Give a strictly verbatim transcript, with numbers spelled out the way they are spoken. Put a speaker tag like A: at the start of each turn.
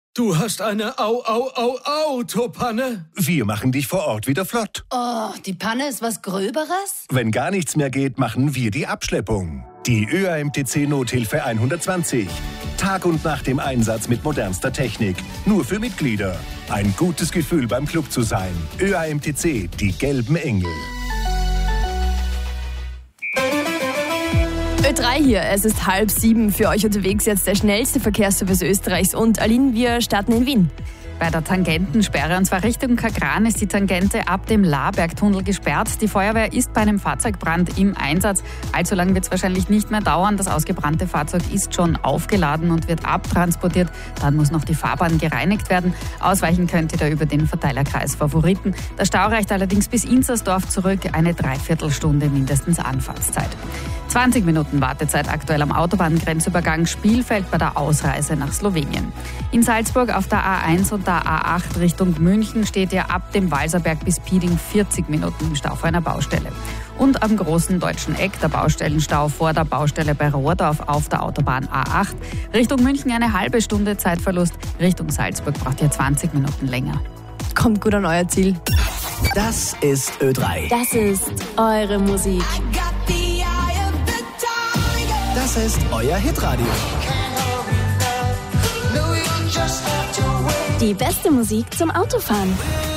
A: Du hast eine Au, Au, Au, Autopanne.
B: Wir machen dich vor Ort wieder flott.
C: Oh, die Panne ist was Gröberes?
B: Wenn gar nichts mehr geht, machen wir die Abschleppung. Die Ö A M T C Nothilfe hundertzwanzig. Tag und Nacht im Einsatz mit modernster Technik. Nur für Mitglieder. Ein gutes Gefühl beim Club zu sein. Ö A M T C, die gelben Engel.
D: Ö drei hier, es ist halb sieben. Für euch unterwegs jetzt der schnellste Verkehrsservice Österreichs. Und Aline, wir starten in Wien.
E: Bei der Tangentensperre, und zwar Richtung Kagran, ist die Tangente ab dem Lahrbergtunnel gesperrt. Die Feuerwehr ist bei einem Fahrzeugbrand im Einsatz. Allzu lange wird es wahrscheinlich nicht mehr dauern. Das ausgebrannte Fahrzeug ist schon aufgeladen und wird abtransportiert. Dann muss noch die Fahrbahn gereinigt werden. Ausweichen könnt ihr da über den Verteilerkreis Favoriten. Der Stau reicht allerdings bis Inzersdorf zurück. Eine Dreiviertelstunde mindestens Anfahrtszeit. zwanzig Minuten Wartezeit aktuell am Autobahngrenzübergang Spielfeld bei der Ausreise nach Slowenien. In Salzburg auf der A eins und der A acht Richtung München steht ihr ab dem Walserberg bis Piding vierzig Minuten im Stau vor einer Baustelle. Und am großen deutschen Eck der Baustellenstau vor der Baustelle bei Rohrdorf auf der Autobahn A acht. Richtung München eine halbe Stunde Zeitverlust, Richtung Salzburg braucht ihr zwanzig Minuten länger.
D: Kommt gut an euer Ziel.
F: Das ist Ö drei.
D: Das ist eure Musik.
F: Das ist euer Hitradio.
G: Die beste Musik zum Autofahren.